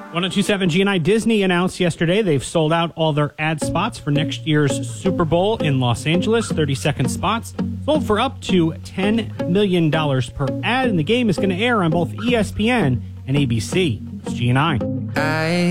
1027 GNI Disney announced yesterday they've sold out all their ad spots for next year's Super Bowl in Los Angeles. 30-second spots sold for up to $10 million per ad, and the game is going to air on both ESPN and ABC. It's GNI.